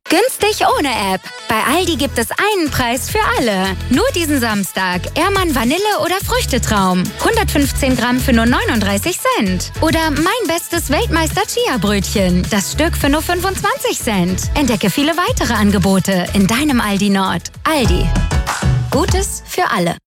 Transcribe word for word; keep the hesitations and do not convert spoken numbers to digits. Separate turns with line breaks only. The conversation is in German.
Günstig ohne App. Bei Aldi gibt es einen Preis für alle. Nur diesen Samstag. Ehrmann Vanille oder Früchtetraum. hundertfünfzehn Gramm für nur neununddreißig Cent. Oder Mein bestes Weltmeister Chia-Brötchen. Das Stück für nur fünfundzwanzig Cent. Entdecke viele weitere Angebote in deinem Aldi Nord. Aldi. Gutes für alle.